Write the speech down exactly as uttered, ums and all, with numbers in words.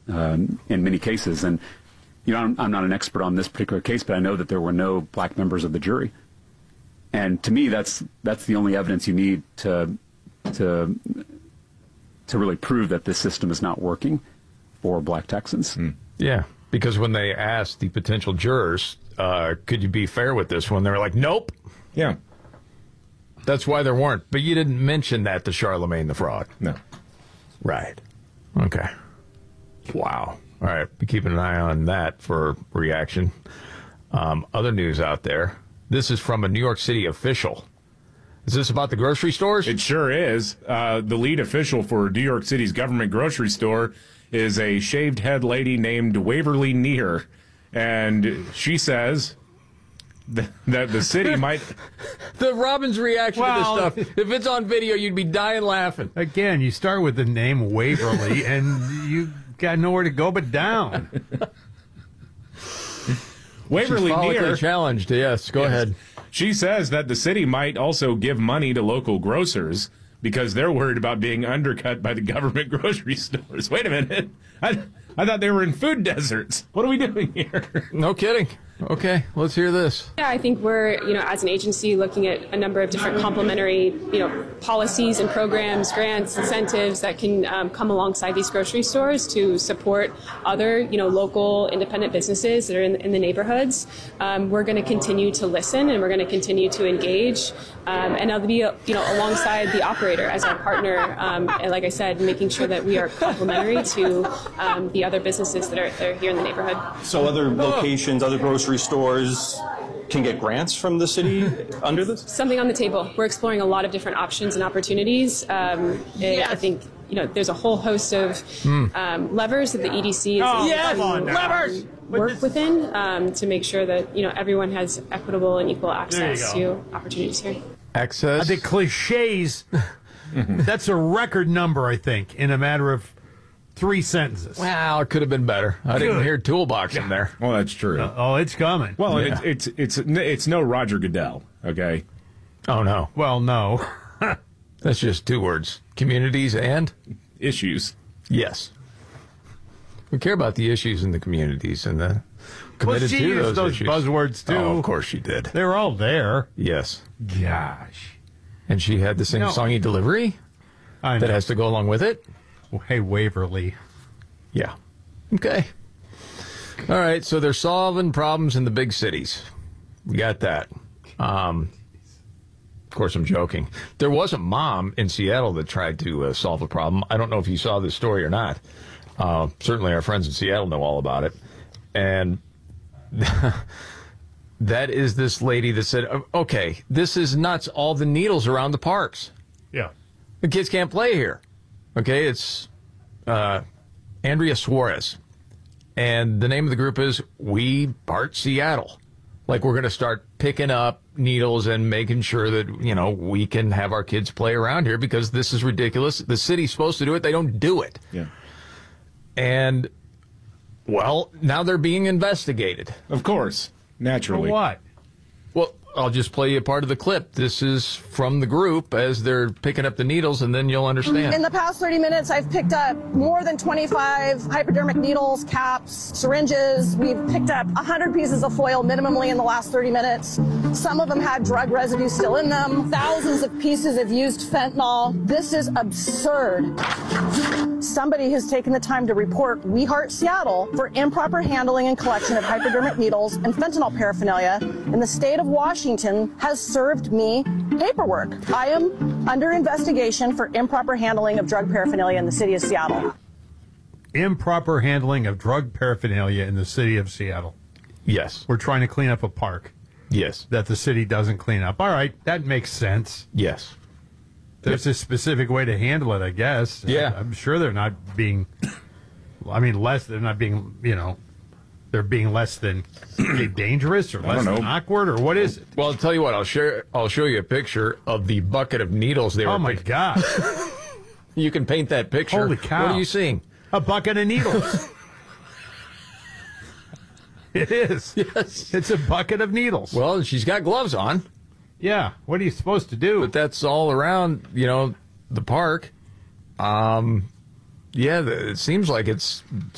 um, in many cases. And you know, I'm, I'm not an expert on this particular case, but I know that there were no black members of the jury. And to me, that's that's the only evidence you need to to to really prove that this system is not working for black Texans. Mm. Yeah, because when they asked the potential jurors, uh, could you be fair with this one, they were like, nope. Yeah. That's why there weren't. But you didn't mention that to Charlemagne the Frog. No. Right. Okay. Wow. All right. Be keeping an eye on that for reaction. Um, other news out there. This is from a New York City official. Is this about the grocery stores? It sure is. Uh, the lead official for New York City's government grocery store is a shaved head lady named Waverly Neer. And she says th- that the city might... The Robin's reaction well, to this stuff. If it's on video, you'd be dying laughing. Again, you start with the name Waverly, and you got nowhere to go but down. Waverly Neer challenged. Yes, go yes. ahead. She says that the city might also give money to local grocers because they're worried about being undercut by the government grocery stores. Wait a minute. I, I thought they were in food deserts. What are we doing here? No kidding. Okay, let's hear this. Yeah, I think we're, you know, as an agency looking at a number of different complementary, you know, policies and programs, grants, incentives that can um, come alongside these grocery stores to support other, you know, local independent businesses that are in, in the neighborhoods. Um, we're going to continue to listen and we're going to continue to engage um, and I'll be, you know, alongside the operator as our partner. Um, and like I said, making sure that we are complementary to um, the other businesses that are, that are here in the neighborhood. So other locations, other grocery stores can get grants from the city under this? Something on the table. We're exploring a lot of different options and opportunities. Um, yes. I think, you know, there's a whole host of mm. um, levers that the E D C is oh, yes. to um, levers. work within um, to make sure that, you know, everyone has equitable and equal access to opportunities here. Access? The cliches, that's a record number, I think, in a matter of three sentences. Well, it could have been better. I Good. didn't hear toolbox in there. Well, that's true. Uh, oh, it's coming. Well, Yeah. it's, it's it's it's no Roger Goodell, okay? Oh, no. Well, no. That's just two words. Communities and? Issues. Yes. We care about the issues in the communities and the committed well, she to used those, those issues. buzzwords, too. Oh, of course she did. They were all there. Yes. Gosh. And she had the same No. songy delivery I know. that has to go along with it? Hey, Waverly. Yeah. Okay. All right, so they're solving problems in the big cities. We got that. Um, of course, I'm joking. There was a mom in Seattle that tried to uh, solve a problem. I don't know if you saw this story or not. Uh, certainly our friends in Seattle know all about it. And that is this lady that said, okay, this is nuts, all the needles around the parks. Yeah. The kids can't play here. Okay, it's uh, Andrea Suarez. And the name of the group is We Bart Seattle. Like, we're going to start picking up needles and making sure that, you know, we can have our kids play around here because this is ridiculous. The city's supposed to do it. They don't do it. Yeah. And, well, now they're being investigated. Of course. Naturally. For what? Well, I'll just play you a part of the clip. This is from the group as they're picking up the needles, and then you'll understand. In the past thirty minutes, I've picked up more than twenty-five hypodermic needles, caps, syringes. We've picked up one hundred pieces of foil minimally in the last thirty minutes. Some of them had drug residue still in them. Thousands of pieces of used fentanyl. This is absurd. Somebody has taken the time to report We Heart Seattle for improper handling and collection of hypodermic needles and fentanyl paraphernalia in the state of Washington has served me paperwork. I am under investigation for improper handling of drug paraphernalia in the city of Seattle. Improper handling of drug paraphernalia in the city of Seattle. Yes. We're trying to clean up a park Yes. that the city doesn't clean up. All right, that makes sense. Yes. There's a specific way to handle it, I guess. Yeah. I'm sure they're not being, I mean, less, they're not being, you know, they're being less than dangerous or less than awkward, or what is it? Well, I'll tell you what, I'll share, I'll show you a picture of the bucket of needles they were Oh, my pick- God. You can paint that picture. Holy cow. What are you seeing? A bucket of needles. It is. Yes. It's a bucket of needles. Well, she's got gloves on. Yeah. What are you supposed to do? But that's all around, you know, the park. Um, yeah, the, it seems like it's